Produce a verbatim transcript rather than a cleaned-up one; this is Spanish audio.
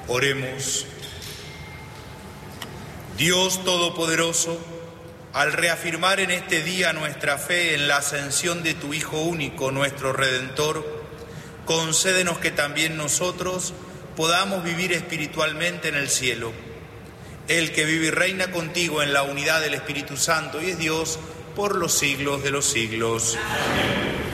Oremos. Dios Todopoderoso, al reafirmar en este día nuestra fe en la ascensión de tu Hijo único, nuestro Redentor, concédenos que también nosotros podamos vivir espiritualmente en el cielo. Él que vive y reina contigo en la unidad del Espíritu Santo y es Dios por los siglos de los siglos. Amén.